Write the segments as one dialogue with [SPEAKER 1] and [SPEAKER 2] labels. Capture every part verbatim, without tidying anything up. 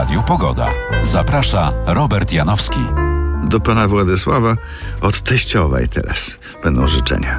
[SPEAKER 1] Radiu Pogoda. Zaprasza Robert Janowski.
[SPEAKER 2] Do pana Władysława od teściowej teraz będą życzenia.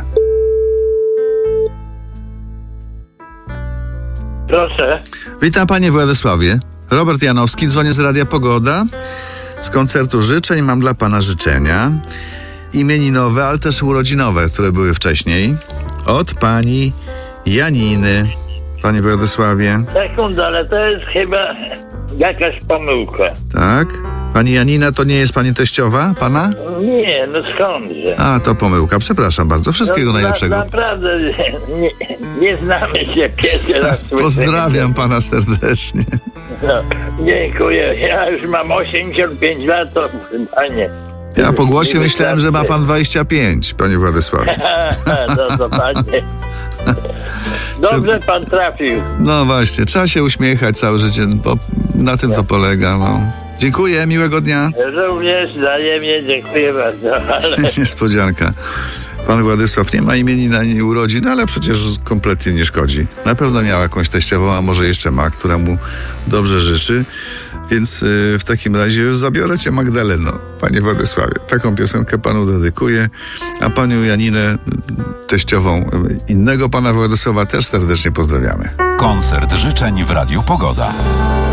[SPEAKER 3] Proszę.
[SPEAKER 2] Witam panie Władysławie. Robert Janowski, dzwonię z Radia Pogoda. Z koncertu życzeń mam dla pana życzenia. Imieninowe, ale też urodzinowe, które były wcześniej. Od pani Janiny. Panie Władysławie.
[SPEAKER 3] Sekunda, ale to jest chyba jakaś pomyłka.
[SPEAKER 2] Tak? Pani Janina to nie jest pani teściowa pana?
[SPEAKER 3] Nie, no skądże?
[SPEAKER 2] A, to pomyłka. Przepraszam bardzo. Wszystkiego
[SPEAKER 3] No,
[SPEAKER 2] najlepszego.
[SPEAKER 3] Na, naprawdę nie, nie znamy się, pierwszy raz słyszymy.
[SPEAKER 2] Pozdrawiam pana serdecznie.
[SPEAKER 3] No, dziękuję. Ja już mam osiemdziesiąt pięć lat, to chyba nie.
[SPEAKER 2] Ja po głosie myślałem, że ma pan dwadzieścia pięć, panie Władysławie.
[SPEAKER 3] No to panie. Dobrze pan trafił.
[SPEAKER 2] No właśnie, trzeba się uśmiechać całe życie, bo na tym to polega. No. Dziękuję, miłego dnia.
[SPEAKER 3] Również wzajemnie dziękuję bardzo. Ale...
[SPEAKER 2] Niespodzianka. Pan Władysław nie ma imienin ani urodzin, ale przecież kompletnie nie szkodzi. Na pewno miał jakąś teściową, a może jeszcze ma, która mu dobrze życzy. Więc yy, w takim razie już zabiorę cię, Magdaleno, panie Władysławie. Taką piosenkę panu dedykuję, a panią Janinę, teściową innego pana Władysława, też serdecznie pozdrawiamy.
[SPEAKER 1] Koncert życzeń w Radiu Pogoda.